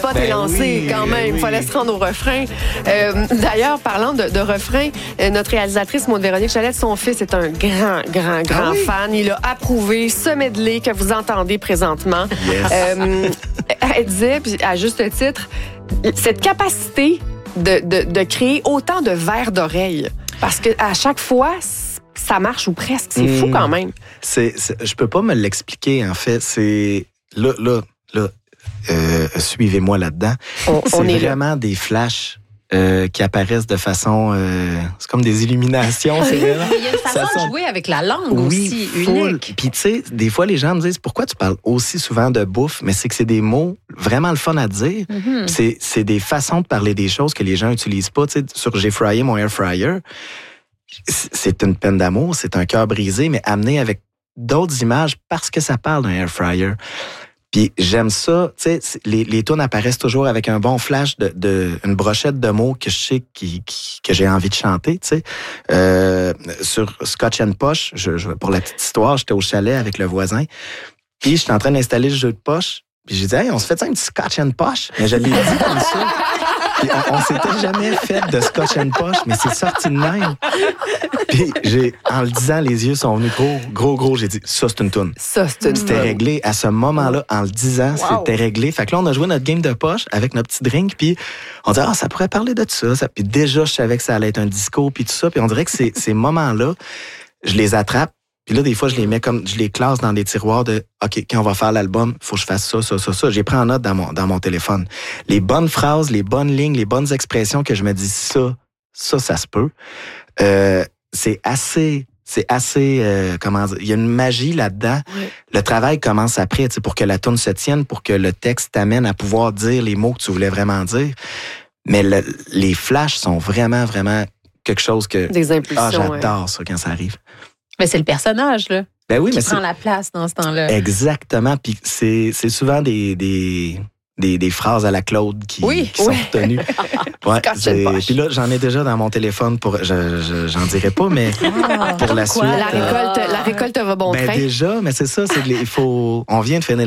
pot est lancé quand même. Il fallait se rendre au refrain. D'ailleurs, parlant de refrain, notre réalisatrice Maud-Véronique Chalette, son fils est un grand fan. Il a approuvé ce medley que vous entendez présentement. Yes. Elle disait, puis à juste titre, cette capacité de créer autant de vers d'oreille. Parce qu'à chaque fois, ça marche ou presque. C'est fou quand même. Je peux pas me l'expliquer, en fait. C'est... Là, suivez-moi là-dedans. C'est vraiment des flashs qui apparaissent de façon... c'est comme des illuminations. C'est vraiment, il y a une façon de jouer avec la langue aussi, unique. Puis tu sais, des fois, les gens me disent, pourquoi tu parles aussi souvent de bouffe? Mais c'est que c'est des mots vraiment le fun à dire. Mm-hmm. C'est des façons de parler des choses que les gens n'utilisent pas. Tu sais, sur « J'ai fryé mon air fryer », c'est une peine d'amour, c'est un cœur brisé, mais amené avec d'autres images parce que ça parle d'un air fryer. Puis j'aime ça, tu sais, les tunes apparaissent toujours avec un bon flash une brochette de mots que je sais que j'ai envie de chanter, tu sais. Sur Scotch and Posh, pour la petite histoire, j'étais au chalet avec le voisin, puis j'étais en train d'installer le jeu de poche, puis j'ai dit, hey, on se fait ça un petit Scotch and Posh? Mais je l'ai dit comme ça. Puis on s'était jamais fait de Scotch and Posh, mais c'est sorti de même. Puis en le disant, les yeux sont venus gros. J'ai dit, ça, c'est une toune. C'était réglé. À ce moment-là, en le disant, c'était réglé. Fait que là, on a joué notre game de poche avec notre petit drink, puis on dit, ça pourrait parler de ça. Puis déjà, je savais que ça allait être un disco, puis tout ça. Puis on dirait que ces moments-là, je les attrape. Puis là, des fois, je les classe dans des tiroirs de, OK, quand on va faire l'album, il faut que je fasse ça. J'ai pris en note dans mon téléphone. Les bonnes phrases, les bonnes lignes, les bonnes expressions que je me dis, ça se peut. C'est assez, comment dire, il y a une magie là-dedans. Oui. Le travail commence après, tu sais, pour que la toune se tienne, pour que le texte t'amène à pouvoir dire les mots que tu voulais vraiment dire. Mais les flashs sont vraiment, vraiment quelque chose que... Des impulsions. J'adore ça quand ça arrive. Mais c'est le personnage, là. Ben oui, qui mais prend la place dans ce temps-là. Exactement. Puis c'est souvent des phrases à la Claude qui sont retenues. Ouais, puis là, j'en ai déjà dans mon téléphone pour... J'en dirai pas, mais pour la suite... La récolte va bon train. Déjà, mais c'est ça. On vient de finir